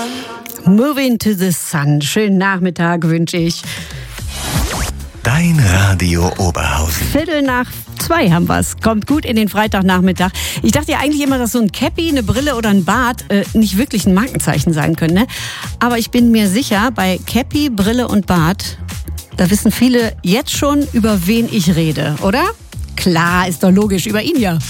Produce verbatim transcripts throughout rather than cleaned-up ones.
Moving to the Sun. Schönen Nachmittag wünsche ich. Dein Radio Oberhausen. Viertel nach zwei haben wir's. Kommt gut in den Freitagnachmittag. Ich dachte ja eigentlich immer, dass so ein Cappy, eine Brille oder ein Bart äh, nicht wirklich ein Markenzeichen sein können. Ne? Aber ich bin mir sicher, bei Cappy, Brille und Bart, da wissen viele jetzt schon, über wen ich rede, oder? Klar, ist doch logisch, über ihn ja. Wir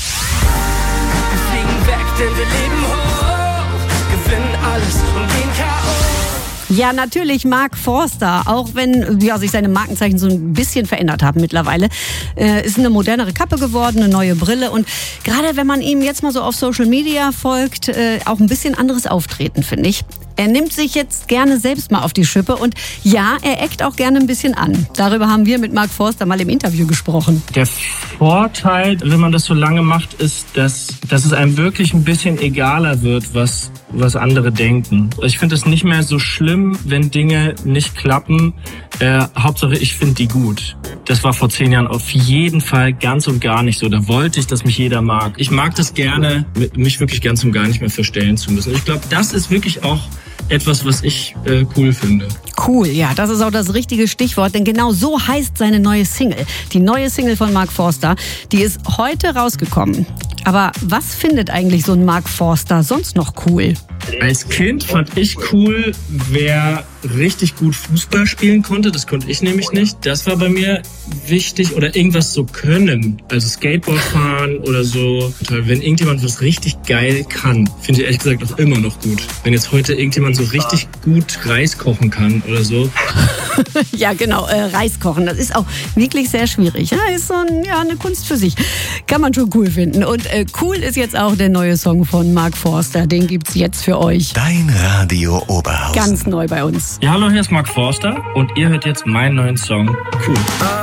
fliegen weg, denn wir leben hoch, gewinnen alles und gehen K O. Ja, natürlich Mark Forster, auch wenn ja, sich seine Markenzeichen so ein bisschen verändert haben mittlerweile. Äh, ist eine modernere Kappe geworden, eine neue Brille und gerade wenn man ihm jetzt mal so auf Social Media folgt, äh, auch ein bisschen anderes Auftreten, finde ich. Er nimmt sich jetzt gerne selbst mal auf die Schippe und ja, er eckt auch gerne ein bisschen an. Darüber haben wir mit Mark Forster mal im Interview gesprochen. Der Vorteil, wenn man das so lange macht, ist, dass, dass es einem wirklich ein bisschen egaler wird, was, was andere denken. Ich finde es nicht mehr so schlimm, wenn Dinge nicht klappen. Äh, Hauptsache, ich finde die gut. Das war vor zehn Jahren auf jeden Fall ganz und gar nicht so. Da wollte ich, dass mich jeder mag. Ich mag das gerne, mich wirklich ganz und gar nicht mehr verstellen zu müssen. Ich glaube, das ist wirklich auch etwas, was ich äh, cool finde. Cool, ja, das ist auch das richtige Stichwort, denn genau so heißt seine neue Single. Die neue Single von Mark Forster, die ist heute rausgekommen. Aber was findet eigentlich so ein Mark Forster sonst noch cool? Als Kind fand ich cool, wer richtig gut Fußball spielen konnte. Das konnte ich nämlich nicht. Das war bei mir wichtig. Oder irgendwas so können. Also Skateboard fahren oder so. Wenn irgendjemand was richtig geil kann, finde ich ehrlich gesagt auch immer noch gut. Wenn jetzt heute irgendjemand so richtig gut Reis kochen kann oder so. Ja, genau, äh, Reis kochen. Das ist auch wirklich sehr schwierig. Ja, ist so ein, ja, eine Kunst für sich. Kann man schon cool finden. Und äh, cool ist jetzt auch der neue Song von Mark Forster. Den gibt's jetzt für euch. Dein Radio Oberhausen. Ganz neu bei uns. Ja, hallo, hier ist Mark Forster und ihr hört jetzt meinen neuen Song Cool.